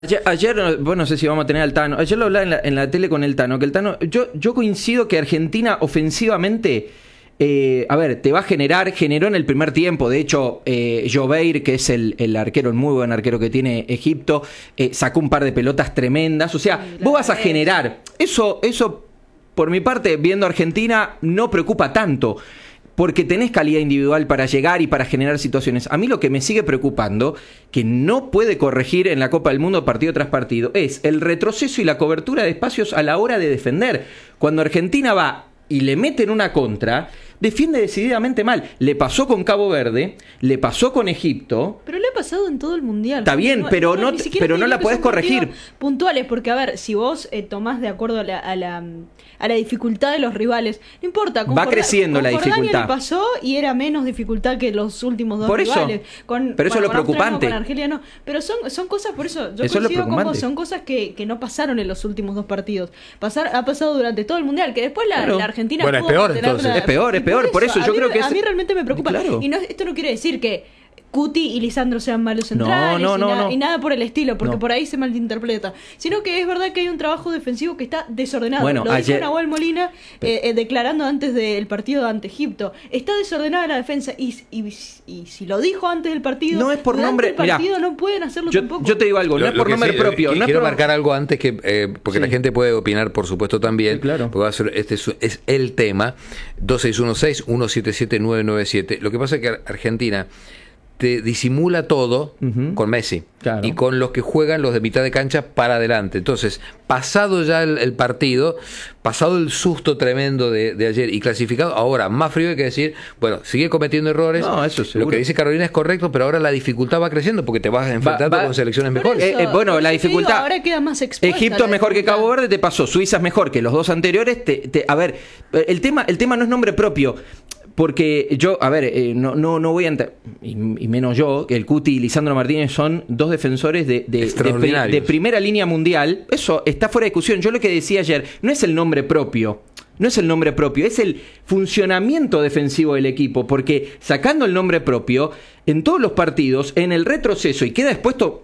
Ayer, bueno, no sé si vamos a tener al Tano. Ayer lo hablaba en la tele con el Tano, que el Tano, yo coincido que Argentina ofensivamente, a ver, te va a generó en el primer tiempo. De hecho, Joveir, que es el arquero, el muy buen arquero que tiene Egipto, sacó un par de pelotas tremendas. O sea, vos vas a generar. Eso, por mi parte, viendo Argentina, no preocupa tanto, porque tenés calidad individual para llegar y para generar situaciones. A mí lo que me sigue preocupando, que no puede corregir en la Copa del Mundo partido tras partido, es el retroceso y la cobertura de espacios a la hora de defender. Cuando Argentina va y le meten una contra, defiende decididamente mal. Le pasó con Cabo Verde, le pasó con Egipto. Pero le ha pasado en todo el Mundial. Está bien, pero no la podés corregir. Puntuales, porque a ver, si vos tomás de acuerdo a la dificultad de los rivales, no importa. Va creciendo la dificultad. Le pasó y era menos dificultad que los últimos dos rivales. Pero eso es lo preocupante. Con Argelia no. Pero son cosas, por eso yo eso coincido con vos, son cosas que no pasaron en los últimos dos partidos. Ha pasado durante todo el Mundial, que después la Argentina... Bueno, es peor entonces. Es peor, por eso yo creo que a mí realmente me preocupa. Claro. Y esto no quiere decir que Cuti y Lisandro sean malos centrales y nada por el estilo, porque por ahí se malinterpreta, sino que es verdad que hay un trabajo defensivo que está desordenado. Bueno, lo dijo Nahuel Molina declarando antes del partido ante Egipto. Está desordenada la defensa y si lo dijo antes del partido, no es por nombre. El partido no pueden hacerlo tampoco. Yo te digo algo, no es por nombre propio. Quiero marcar algo antes porque la gente puede opinar, por supuesto, también. Sí, claro. Porque va a ser, es el tema 2616-177997. Lo que pasa es que Argentina te disimula todo con Messi, claro, y con los que juegan los de mitad de cancha para adelante. Entonces, pasado ya el partido, pasado el susto tremendo de ayer y clasificado, ahora más frío hay que decir, bueno, sigue cometiendo errores. No, eso seguro. Lo que dice Carolina es correcto, pero ahora la dificultad va creciendo porque te vas enfrentando con selecciones mejores. Bueno, la dificultad. Digo, ahora queda más expuesta. Egipto es mejor que Cabo Verde, te pasó. Suiza es mejor que los dos anteriores. A ver, el tema no es nombre propio. Porque yo, a ver, no voy a entrar, y menos yo, que el Cuti y Lisandro Martínez son dos defensores de primera línea mundial. Eso está fuera de discusión. Yo lo que decía ayer, no es el nombre propio. No es el nombre propio, es el funcionamiento defensivo del equipo. Porque sacando el nombre propio, en todos los partidos, en el retroceso, y queda expuesto...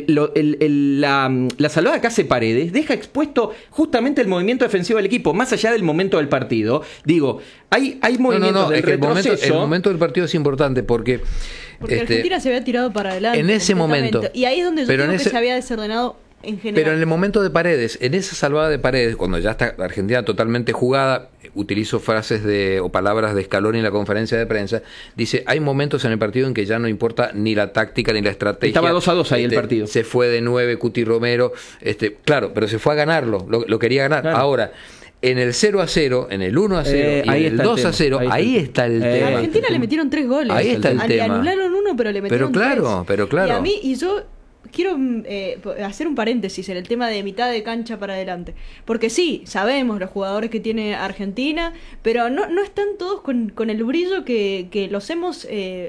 La salvada que hace Paredes deja expuesto justamente el movimiento defensivo del equipo, más allá del momento del partido. Digo, hay movimientos del retroceso. El momento del partido es importante porque Argentina se había tirado para adelante en ese momento, y ahí es donde yo creo que se había desordenado en general. Pero en el momento de Paredes, en esa salvada de Paredes, cuando ya está Argentina totalmente jugada, utilizo frases o palabras de Scaloni en la conferencia de prensa, dice, hay momentos en el partido en que ya no importa ni la táctica ni la estrategia. Estaba 2-2 ahí el partido. Se fue de 9 Cuti Romero, claro, pero se fue a ganarlo, lo quería ganar. Claro. Ahora, en el 0-0, en el 1-0 y en el 2-0, ahí está el tema. A Argentina le metieron 3 goles. Ahí está el tema. Le anularon uno, pero le metieron 3. Pero claro. Y yo quiero hacer un paréntesis en el tema de mitad de cancha para adelante, porque sí, sabemos los jugadores que tiene Argentina, pero no están todos con el brillo que los hemos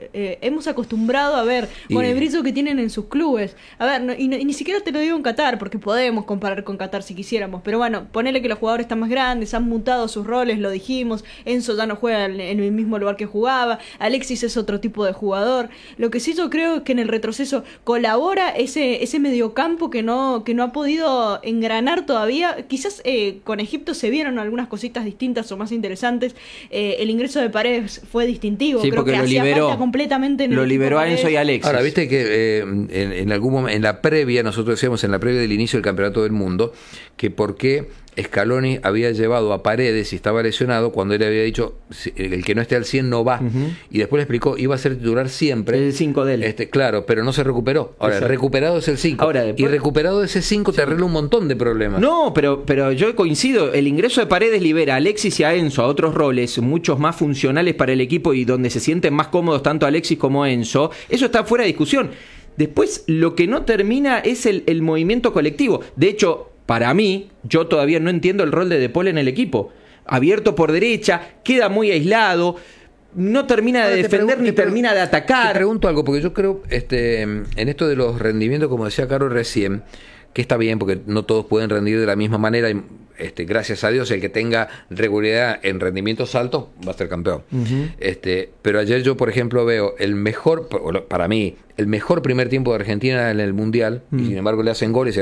acostumbrado a ver, con el brillo que tienen en sus clubes. A ver, ni siquiera te lo digo en Qatar, porque podemos comparar con Qatar si quisiéramos, pero bueno, ponele que los jugadores están más grandes, han mutado sus roles, lo dijimos, Enzo ya no juega en el mismo lugar que jugaba, Alexis es otro tipo de jugador. Lo que sí yo creo es que en el retroceso colabora ese mediocampo que no ha podido engranar todavía. Quizás con Egipto se vieron algunas cositas distintas o más interesantes. El ingreso de Paredes fue distintivo. Sí, creo porque que hacía falta completamente en lo liberó a Enzo y Alexis. Ahora, viste que en algún momento, en la previa, nosotros decíamos en la previa del inicio del Campeonato del Mundo, que por qué Scaloni había llevado a Paredes y estaba lesionado cuando él había dicho el que no esté al 100 no va, y después le explicó iba a ser titular siempre, el 5 de él, claro, pero no se recuperó. Ahora, el recuperado es el 5, y recuperado ese 5 te arregla un montón de problemas. No, pero yo coincido, el ingreso de Paredes libera a Alexis y a Enzo a otros roles muchos más funcionales para el equipo y donde se sienten más cómodos tanto Alexis como Enzo. Eso está fuera de discusión. Después, lo que no termina es el movimiento colectivo. De hecho, para mí, yo todavía no entiendo el rol de Paul en el equipo. Abierto por derecha, queda muy aislado, no termina de defender ni termina de atacar. Te pregunto algo, porque yo creo, en esto de los rendimientos, como decía Caro recién, que está bien porque no todos pueden rendir de la misma manera. Gracias a Dios, el que tenga regularidad en rendimientos altos va a ser campeón. Pero ayer yo, por ejemplo, veo el mejor, para mí, el mejor primer tiempo de Argentina en el Mundial, y sin embargo le hacen goles.